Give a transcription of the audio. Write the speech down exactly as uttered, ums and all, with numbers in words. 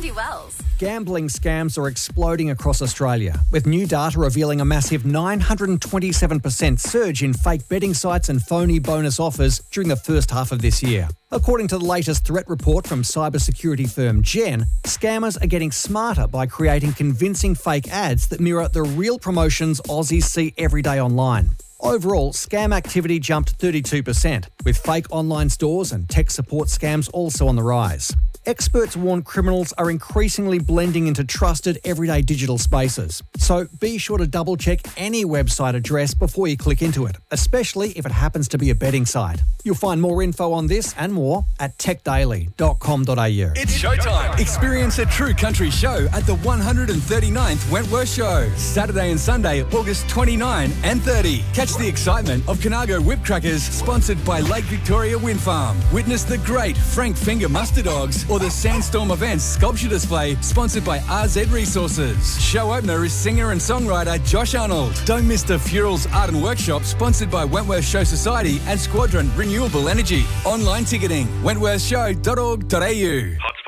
Andy Wells. Gambling scams are exploding across Australia, with new data revealing a massive nine hundred twenty-seven percent surge in fake betting sites and phony bonus offers during the first half of this year. According to the latest threat report from cybersecurity firm Gen, scammers are getting smarter by creating convincing fake ads that mirror the real promotions Aussies see every day online. Overall, scam activity jumped thirty-two percent, with fake online stores and tech support scams also on the rise. Experts warn criminals are increasingly blending into trusted everyday digital spaces. So be sure to double check any website address before you click into it, especially if it happens to be a betting site. You'll find more info on this and more at tech daily dot com dot a u. It's showtime. Experience a true country show at the one hundred thirty-ninth Wentworth Show. Saturday and Sunday, August twenty-ninth and thirtieth. Catch the excitement of Conago Whip Crackers, sponsored by Lake Victoria Wind Farm. Witness the great Frank Finger Muster Dogs or the Sandstorm Events Sculpture Display, sponsored by R Z Resources. Show opener is singer and songwriter Josh Arnold. Don't miss the Furals Art and Workshop, sponsored by Wentworth Show Society and Squadron Renewable Energy. Online ticketing, wentworth show dot org dot a u.